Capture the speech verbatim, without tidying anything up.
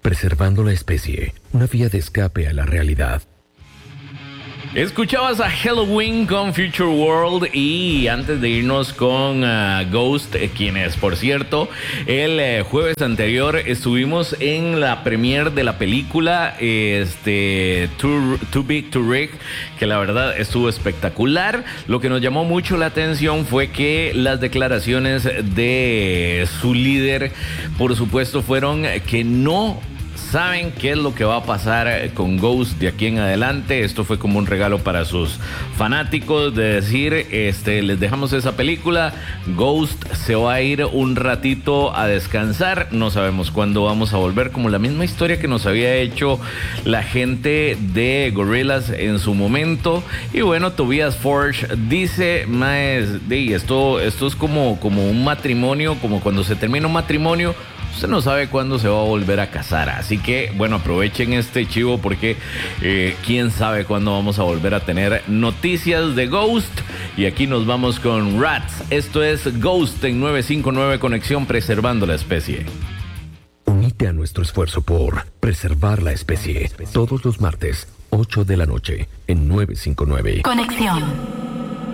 preservando la especie, una vía de escape a la realidad. Escuchabas a Halloween con Future World y antes de irnos con uh, Ghost, eh, quienes por cierto el eh, jueves anterior estuvimos en la premiere de la película este Too, Too Big to Rig, que la verdad estuvo espectacular. Lo que nos llamó mucho la atención fue que las declaraciones de su líder, por supuesto, fueron que no saben qué es lo que va a pasar con Ghost de aquí en adelante. Esto fue como un regalo para sus fanáticos de decir, este, les dejamos esa película, Ghost se va a ir un ratito a descansar, no sabemos cuándo vamos a volver, como la misma historia que nos había hecho la gente de Gorillaz en su momento. Y bueno, Tobias Forge dice, maes, de esto, esto es como, como un matrimonio, como cuando se termina un matrimonio, usted no sabe cuándo se va a volver a casar. Así que, bueno, aprovechen este chivo porque eh, quién sabe cuándo vamos a volver a tener noticias de Ghost. Y aquí nos vamos con Rats. Esto es Ghost en nueve cinco nueve Conexión, preservando la especie. Unite a nuestro esfuerzo por preservar la especie. Todos los martes, ocho de la noche, en nueve cinco nueve. Conexión.